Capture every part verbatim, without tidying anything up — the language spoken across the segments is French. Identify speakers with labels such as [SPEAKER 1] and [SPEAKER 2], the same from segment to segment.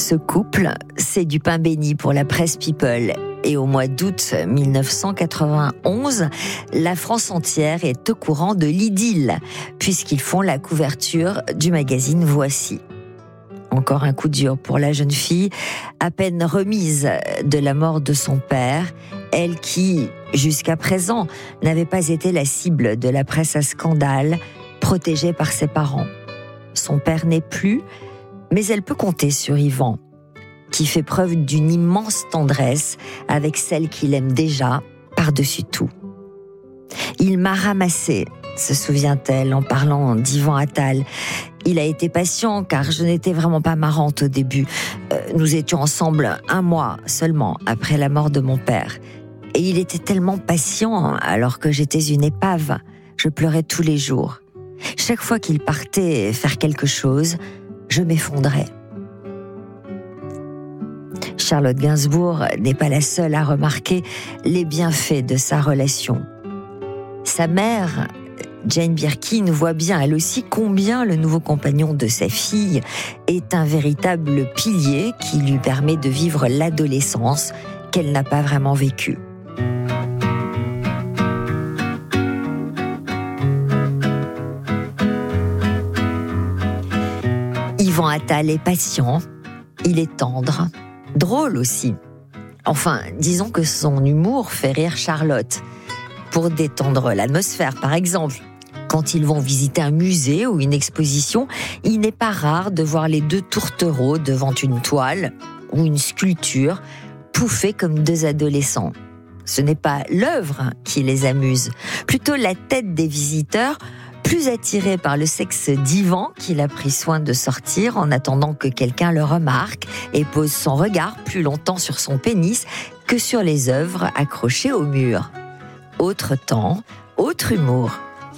[SPEAKER 1] Ce couple, c'est du pain béni pour la presse People. Et au mois d'août mille neuf cent quatre-vingt-onze, la France entière est au courant de l'idylle, puisqu'ils font la couverture du magazine Voici. Encore un coup dur pour la jeune fille, à peine remise de la mort de son père, elle qui, jusqu'à présent, n'avait pas été la cible de la presse à scandale, protégée par ses parents. Son père n'est plus, mais elle peut compter sur Yvan, qui fait preuve d'une immense tendresse avec celle qu'il aime déjà, par-dessus tout. Il m'a ramassée, se souvient-elle en parlant d'Yvan Attal. Il a été patient car je n'étais vraiment pas marrante au début. Euh, nous étions ensemble un mois seulement après la mort de mon père. Et il était tellement patient alors que j'étais une épave. Je pleurais tous les jours. Chaque fois qu'il partait faire quelque chose, je m'effondrais. Charlotte Gainsbourg n'est pas la seule à remarquer les bienfaits de sa relation. Sa mère, Jane Birkin, voit bien elle aussi combien le nouveau compagnon de sa fille est un véritable pilier qui lui permet de vivre l'adolescence qu'elle n'a pas vraiment vécue. Yvan Attal est patient, il est tendre, drôle aussi. Enfin, disons que son humour fait rire Charlotte. Pour détendre l'atmosphère, par exemple. Quand ils vont visiter un musée ou une exposition, il n'est pas rare de voir les deux tourtereaux devant une toile ou une sculpture, pouffés comme deux adolescents. Ce n'est pas l'œuvre qui les amuse, plutôt la tête des visiteurs, plus attirés par le sexe d'Yvan qu'il a pris soin de sortir en attendant que quelqu'un le remarque et pose son regard plus longtemps sur son pénis que sur les œuvres accrochées au mur. Autre temps, autre humour.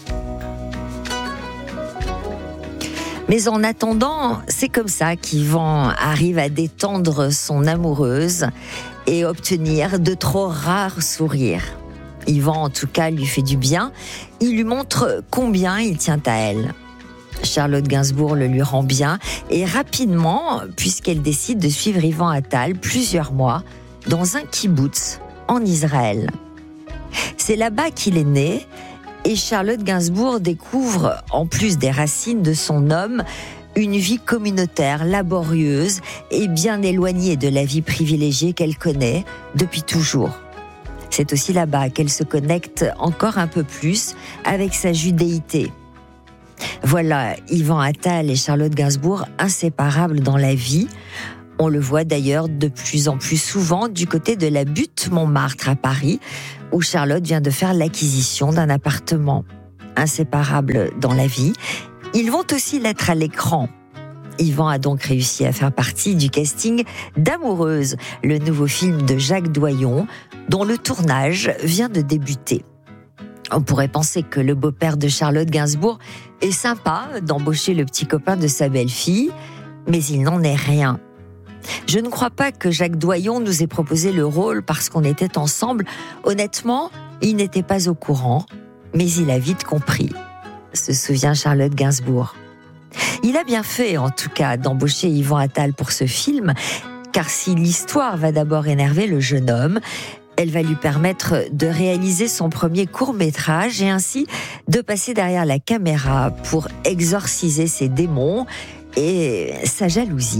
[SPEAKER 1] Mais en attendant, c'est comme ça qu'Yvan arrive à détendre son amoureuse et obtenir de trop rares sourires. Yvan, en tout cas, lui fait du bien. Il lui montre combien il tient à elle. Charlotte Gainsbourg le lui rend bien et rapidement, puisqu'elle décide de suivre Yvan Attal plusieurs mois dans un kibboutz en Israël. C'est là-bas qu'il est né et Charlotte Gainsbourg découvre, en plus des racines de son homme, une vie communautaire, laborieuse et bien éloignée de la vie privilégiée qu'elle connaît depuis toujours. C'est aussi là-bas qu'elle se connecte encore un peu plus avec sa judéité. Voilà Yvan Attal et Charlotte Gainsbourg inséparables dans la vie. On le voit d'ailleurs de plus en plus souvent du côté de la butte Montmartre à Paris, où Charlotte vient de faire l'acquisition d'un appartement. Inséparables dans la vie, ils vont aussi l'être à l'écran. Yvan a donc réussi à faire partie du casting d'Amoureuse, le nouveau film de Jacques Doyon, dont le tournage vient de débuter. On pourrait penser que le beau-père de Charlotte Gainsbourg est sympa d'embaucher le petit copain de sa belle-fille, mais il n'en est rien. Je ne crois pas que Jacques Doyon nous ait proposé le rôle parce qu'on était ensemble. Honnêtement, il n'était pas au courant, mais il a vite compris, se souvient Charlotte Gainsbourg. Il a bien fait, en tout cas, d'embaucher Yvan Attal pour ce film, car si l'histoire va d'abord énerver le jeune homme, elle va lui permettre de réaliser son premier court-métrage et ainsi de passer derrière la caméra pour exorciser ses démons et sa jalousie.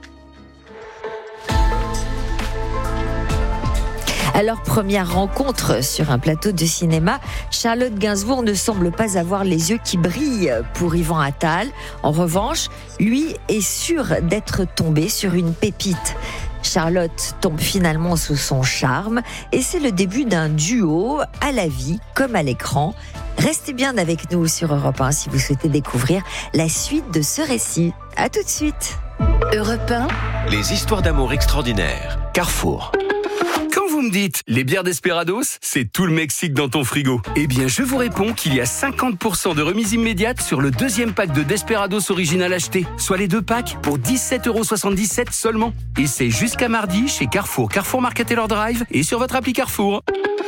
[SPEAKER 1] À leur première rencontre sur un plateau de cinéma, Charlotte Gainsbourg ne semble pas avoir les yeux qui brillent pour Yvan Attal. En revanche, lui est sûr d'être tombé sur une pépite. Charlotte tombe finalement sous son charme et c'est le début d'un duo à la vie comme à l'écran. Restez bien avec nous sur Europe un si vous souhaitez découvrir la suite de ce récit. À tout de suite.
[SPEAKER 2] Europe un.
[SPEAKER 3] Les histoires d'amour extraordinaires. Carrefour.
[SPEAKER 4] Quand vous me dites, les bières Desperados, c'est tout le Mexique dans ton frigo. Eh bien, je vous réponds qu'il y a cinquante pour cent de remise immédiate sur le deuxième pack de Desperados original acheté, soit les deux packs pour dix-sept euros soixante-dix-sept seulement. Et c'est jusqu'à mardi chez Carrefour, Carrefour Market Taylor Drive et sur votre appli Carrefour.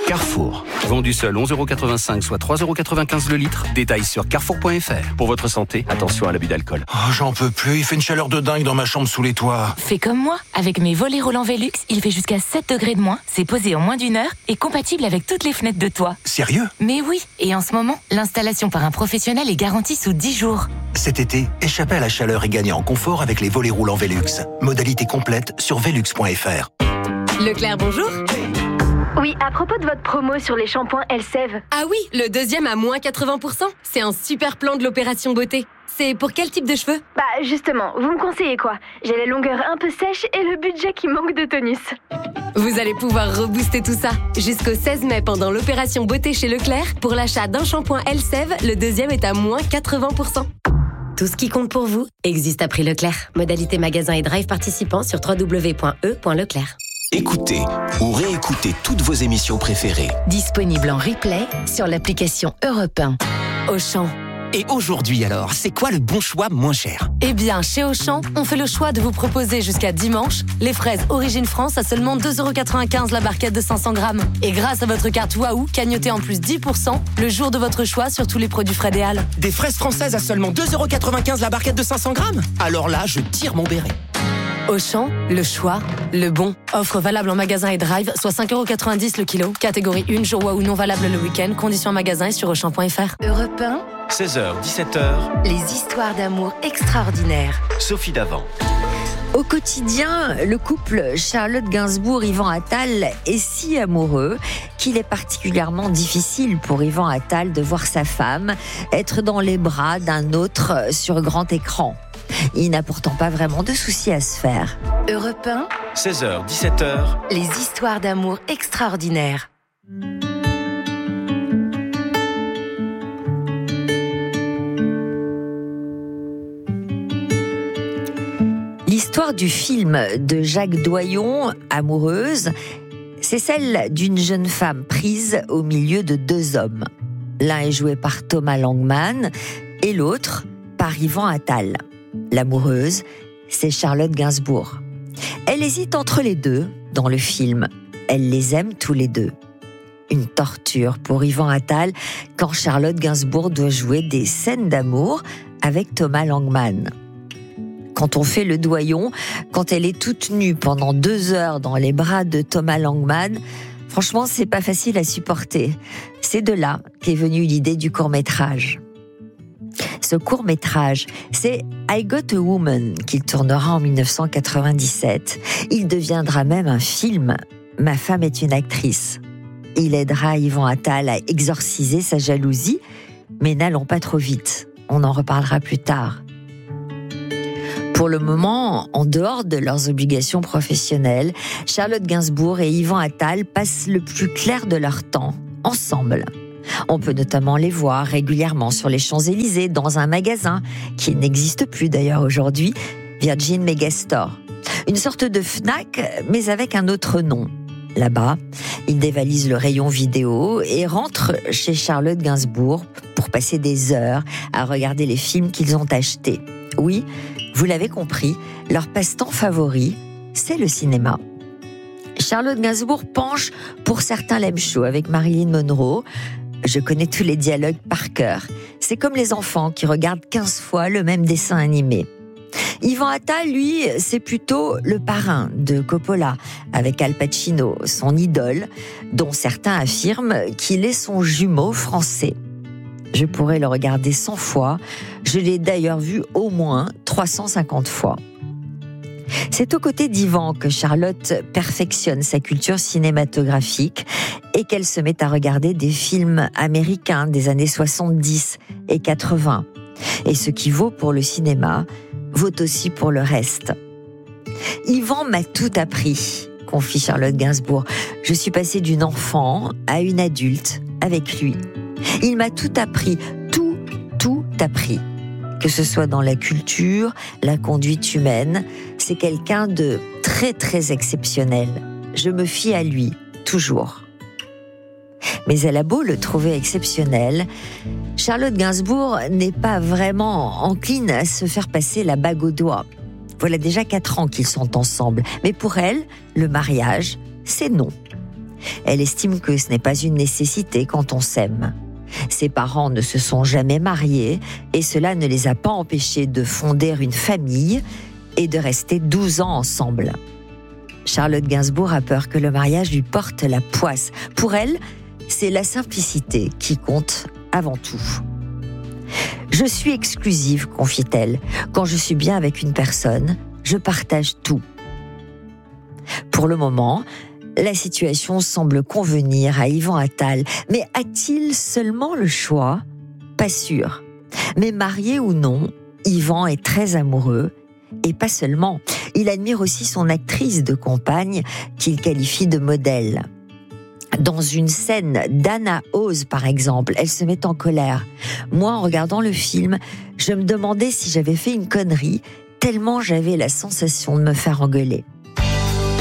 [SPEAKER 3] Carrefour.
[SPEAKER 4] Vendu seul onze euros quatre-vingt-cinq, soit trois euros quatre-vingt-quinze le litre. Détails sur carrefour point f r.
[SPEAKER 3] Pour votre santé, attention à l'abus d'alcool.
[SPEAKER 2] Oh, j'en peux plus, il fait une chaleur de dingue dans ma chambre sous les toits.
[SPEAKER 5] Fais comme moi, avec mes volets roulants Velux, il fait jusqu'à sept degrés de moins, c'est posé en moins d'une heure et compatible avec toutes les fenêtres de toit.
[SPEAKER 2] Sérieux?
[SPEAKER 5] Mais oui, et en ce moment, l'installation par un professionnel est garantie sous dix jours.
[SPEAKER 2] Cet été, échappez à la chaleur et gagnez en confort avec les volets roulants Velux. Modalité complète sur velux point f r.
[SPEAKER 6] Leclerc, bonjour.
[SPEAKER 7] Oui, à propos de votre promo sur les shampoings Elseve.
[SPEAKER 6] Ah oui, le deuxième à moins quatre-vingts pour cent. C'est un super plan de l'opération beauté. C'est pour quel type de cheveux?
[SPEAKER 7] Bah justement, vous me conseillez quoi? J'ai les longueurs un peu sèches et le budget qui manque de tonus.
[SPEAKER 6] Vous allez pouvoir rebooster tout ça. Jusqu'au seize mai, pendant l'opération beauté chez Leclerc, pour l'achat d'un shampoing Elseve, le deuxième est à moins quatre-vingts pour cent. Tout ce qui compte pour vous existe à prix Leclerc. Modalité magasin et drive participant sur w w w point e point leclerc.
[SPEAKER 3] Écoutez ou réécoutez toutes vos émissions préférées.
[SPEAKER 5] Disponible en replay sur l'application Europe un.
[SPEAKER 6] Auchan.
[SPEAKER 8] Et aujourd'hui alors, c'est quoi le bon choix moins cher?
[SPEAKER 6] Eh bien, chez Auchan, on fait le choix de vous proposer jusqu'à dimanche les fraises Origine France à seulement deux euros quatre-vingt-quinze la barquette de cinq cents grammes. Et grâce à votre carte Waouh, cagnotez en plus dix pour cent le jour de votre choix sur tous les produits frais des Halles.
[SPEAKER 8] Des fraises françaises à seulement deux euros quatre-vingt-quinze la barquette de cinq cents grammes? Alors là, je tire mon béret.
[SPEAKER 6] Auchan, le choix, le bon. Offre valable en magasin et drive, soit cinq euros quatre-vingt-dix le kilo. Catégorie un, jour Waouh non valable le week-end. Conditions en magasin et sur auchan point f r.
[SPEAKER 5] Europe un,
[SPEAKER 3] seize heures, dix-sept heures.
[SPEAKER 5] les histoires d'amour extraordinaires.
[SPEAKER 3] Sophie Davant.
[SPEAKER 1] Au quotidien, le couple Charlotte Gainsbourg-Yvan Attal est si amoureux qu'il est particulièrement difficile pour Yvan Attal de voir sa femme être dans les bras d'un autre sur grand écran. Il n'a pourtant pas vraiment de soucis à se faire.
[SPEAKER 5] Europe un,
[SPEAKER 3] seize heures, dix-sept heures.
[SPEAKER 5] les histoires d'amour extraordinaires.
[SPEAKER 1] L'histoire du film de Jacques Doyon, Amoureuse, c'est celle d'une jeune femme prise au milieu de deux hommes. L'un est joué par Thomas Langman et l'autre par Yvan Attal. L'amoureuse, c'est Charlotte Gainsbourg. Elle hésite entre les deux dans le film. Elle les aime tous les deux. Une torture pour Yvan Attal quand Charlotte Gainsbourg doit jouer des scènes d'amour avec Thomas Langman. Quand on fait le doyon, quand elle est toute nue pendant deux heures dans les bras de Thomas Langman, franchement, c'est pas facile à supporter. C'est de là qu'est venue l'idée du court-métrage. Ce court-métrage, c'est I Got a Woman qu'il tournera en dix-neuf cent quatre-vingt-dix-sept. Il deviendra même un film. Ma femme est une actrice. Il aidera Yvan Attal à exorciser sa jalousie, mais n'allons pas trop vite. On en reparlera plus tard. Pour le moment, en dehors de leurs obligations professionnelles, Charlotte Gainsbourg et Yvan Attal passent le plus clair de leur temps, ensemble. On peut notamment les voir régulièrement sur les Champs-Élysées, dans un magasin, qui n'existe plus d'ailleurs aujourd'hui, Virgin Megastore. Une sorte de Fnac, mais avec un autre nom. Là-bas, ils dévalisent le rayon vidéo et rentrent chez Charlotte Gainsbourg pour passer des heures à regarder les films qu'ils ont achetés. Oui, vous l'avez compris, leur passe-temps favori, c'est le cinéma. Charlotte Gainsbourg penche pour certains lame show avec Marilyn Monroe. Je connais tous les dialogues par cœur. C'est comme les enfants qui regardent quinze fois le même dessin animé. Yvan Attal, lui, c'est plutôt le parrain de Coppola, avec Al Pacino, son idole, dont certains affirment qu'il est son jumeau français. Je pourrais le regarder cent fois, je l'ai d'ailleurs vu au moins trois cent cinquante fois. C'est aux côtés d'Yvan que Charlotte perfectionne sa culture cinématographique et qu'elle se met à regarder des films américains des années soixante-dix et quatre-vingts. Et ce qui vaut pour le cinéma, vaut aussi pour le reste. Yvan m'a tout appris, confie Charlotte Gainsbourg. Je suis passée d'une enfant à une adulte avec lui. Il m'a tout appris, tout, tout appris. Que ce soit dans la culture, la conduite humaine, c'est quelqu'un de très très exceptionnel. Je me fie à lui, toujours. Mais elle a beau le trouver exceptionnel, Charlotte Gainsbourg n'est pas vraiment encline à se faire passer la bague au doigt. Voilà déjà quatre ans qu'ils sont ensemble, mais pour elle, le mariage, c'est non. Elle estime que ce n'est pas une nécessité quand on s'aime. Ses parents ne se sont jamais mariés et cela ne les a pas empêchés de fonder une famille et de rester douze ans ensemble. Charlotte Gainsbourg a peur que le mariage lui porte la poisse. Pour elle, c'est la simplicité qui compte avant tout. Je suis exclusive, confie-t-elle. Quand je suis bien avec une personne, je partage tout. Pour le moment, la situation semble convenir à Yvan Attal. Mais a-t-il seulement le choix ? Pas sûr. Mais marié ou non, Yvan est très amoureux. Et pas seulement. Il admire aussi son actrice de compagne qu'il qualifie de modèle. Dans une scène d'Anna Oz, par exemple, elle se met en colère. Moi, en regardant le film, je me demandais si j'avais fait une connerie, tellement j'avais la sensation de me faire engueuler.